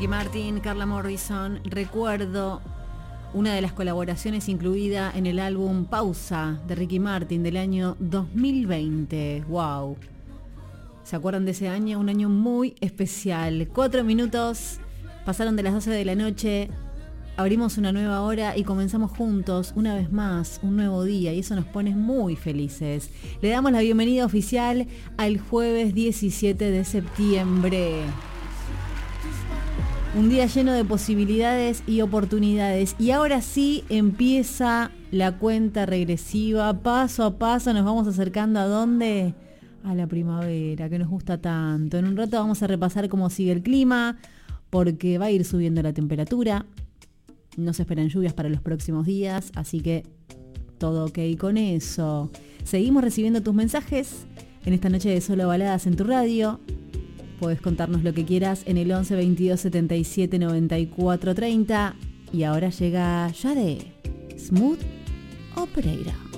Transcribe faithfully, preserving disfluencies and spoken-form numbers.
Ricky Martin, Carla Morrison. Recuerdo una de las colaboraciones incluida en el álbum Pausa de Ricky Martin del año dos mil veinte. ¡Wow! ¿Se acuerdan de ese año? Un año muy especial. Cuatro minutos pasaron de las doce de la noche. Abrimos una nueva hora y comenzamos juntos una vez más, un nuevo día, y eso nos pone muy felices. Le damos la bienvenida oficial al jueves diecisiete de septiembre. Un día lleno de posibilidades y oportunidades. Y ahora sí empieza la cuenta regresiva. Paso a paso nos vamos acercando a dónde... a la primavera, que nos gusta tanto. En un rato vamos a repasar cómo sigue el clima, porque va a ir subiendo la temperatura. No se esperan lluvias para los próximos días, así que todo ok con eso. Seguimos recibiendo tus mensajes en esta noche de Solo Baladas en tu radio. Puedes contarnos lo que quieras en el once veintidós setenta y siete noventa y cuatro treinta. Y ahora llega Yade, Smooth Operator.